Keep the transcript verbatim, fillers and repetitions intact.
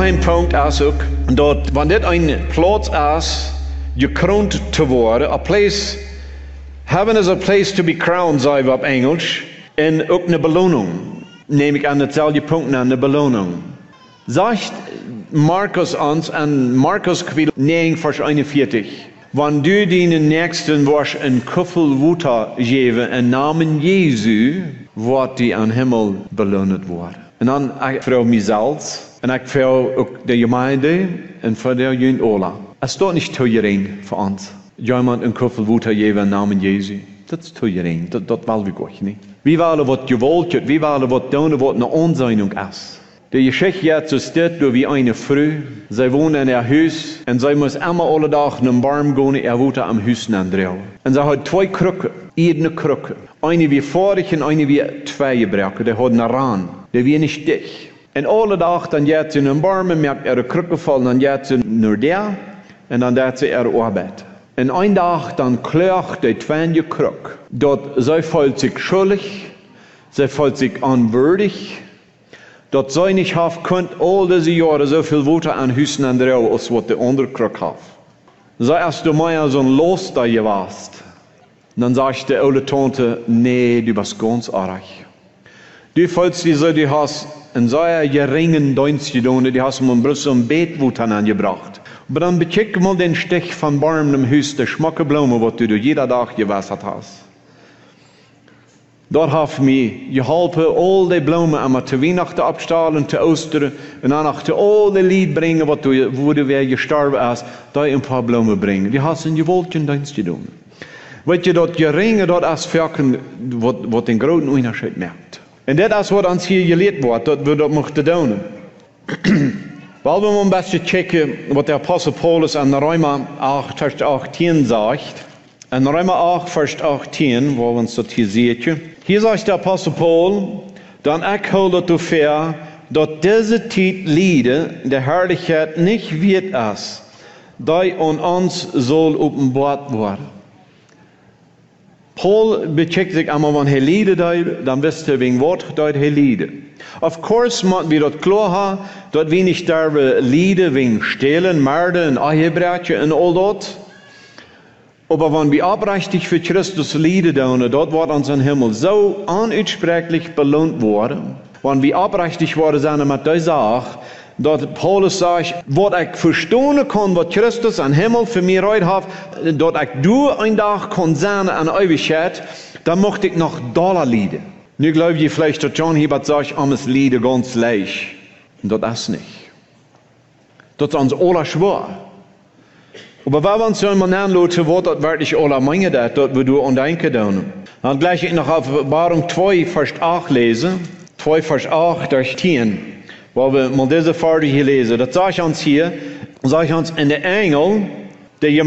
ein Punkt ist auch, dort, wenn das ein Platz ist, gekrönt zu werden, a place, heaven is a place to be crowned, sagen wir auf Englisch, und auch eine Belohnung. Nehme ich an derselben Punkt an, eine Belohnung. Sagt Markus uns, an Markus Kapitel neun, Vers einundvierzig, wenn du deinen Nächsten wirst ein Kuffel Wuta geben, im Namen Jesu, wird die an Himmel belohnt worden. Und dann, ich frage mich selbst, und ich frage auch die Gemeinde, und für die Jüngst alle. Es ist doch nicht teuer für uns, jemand ein Kuffel Wuta geben, im Namen Jesu. Das ist teuer, das, das wollen wir gar nicht. Wir wollen, was gewollt wird, wir wollen, was tun, was eine Anseinung ist. Die Geschichte jetzt so steht, wie eine Frau, sie wohnt in ihr Haus, und sie muss immer alle Tag in den Baum gehen, er wohnt am Haus andrehen. Und sie hat zwei Krücken, eine Krücke. Eine wie vorig und eine wie zwei Brücken, die hat einen Rand, die wie nicht dicht. Und alle Tag, dann geht sie in den Baum, merkt ihre Krücke fallen, dann geht sie nur der, und dann geht sie ihre Arbeit. Und ein Tag, dann klagt die zweite Krücke. Dort, sie fühlt sich schuldig, sie fühlt sich unwürdig, dat zij niet have kunt al deze jaren zoveel water aan huizen en drouwen als wat de andere kruk had. Zij als du mij zo'n los dat je was, dan zegt de oude tante, nee, du bist ganz arg. Du fühlst dich so, du hast einen sehr geringen Dienst getan, du hast mir bloß so ein Beetwater angebracht. Aber dann bekijk mal den Stich von Baum im Haus, der schmacke Blumen, was du jeden Tag gewässert hast. Dort hat mir geholfen, all die Blumen einmal zu Weihnachten abstahlen, zu Ostern, und dann auch all die Lied bringen, was du, wo du wer gestorben hast, da ein paar Blumen bringen. Die hast einen gewollten Dienst getan. Weißt du, dort geringe, dort ist Völken, was den großen Unterschied merkt. Und das ist, was uns hier gelehrt wird, dort wir das möchten tun. Weil wir mal ein bisschen checken, was der Apostel Paulus an Römer acht, Vers achtzehn sagt. In Römer acht, Vers achtzehn, wo wir uns das hier sehen. Hier sagt der Apostel Paul, dann ich hole dafür, dass diese Zeit Lieder der Herrlichkeit nicht wird es, die an uns soll offenbart werden. Paul becheckt sich einmal, wenn er Lieder deut, dann wisst ihr, wegen Wort deut er Lieder. Of course, müssen wir das klar haben, dass wir nicht darüber Lieder wegen Stehlen, Mörder und Ehebrechen und all das. Aber wenn wir abrechtig für Christus Lieder tun, dort wird uns im Himmel so unutsprechlich belohnt worden. Wenn wir abrechtig worden sind mit der Sache, dass Paulus sagt, was ich verstehen kann, was Christus am Himmel für mich heute hat, dass ich du ein Tag kann sein an Ewigkeit, dann möchte ich noch Dollar Lieder. Nu glaube ich vielleicht, dass John Hibbert sagt, um das Lieder ganz leicht. Und das ist nicht. Das ist uns alle schwer. Aber wenn wir uns so einmal anschauen, was das wirklich alle Menge das, das wir an denken tun. Dann gleich ich noch auf Offenbarung zwei, Vers acht lesen. zwei, Vers acht durch zehn. Wo wir mal diese Verse hier lesen. Das sagt uns hier, sagt uns in der Engel, der